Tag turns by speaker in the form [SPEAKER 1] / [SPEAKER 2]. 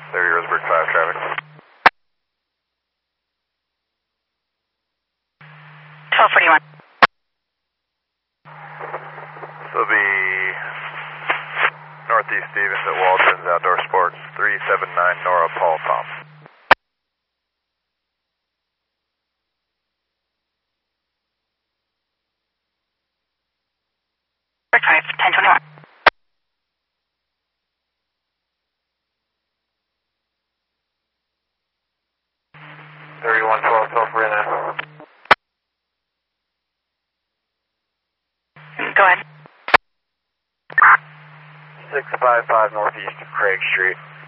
[SPEAKER 1] 30 Roseburg 5 traffic.
[SPEAKER 2] Twelve 41.
[SPEAKER 1] This will be Northeast Stevens at Waldron's Outdoor Sports, 379 Nora Paul Tom.
[SPEAKER 2] Bird 5, 1021.
[SPEAKER 1] For in there.
[SPEAKER 2] Go ahead.
[SPEAKER 1] 655 Northeast Craig Street.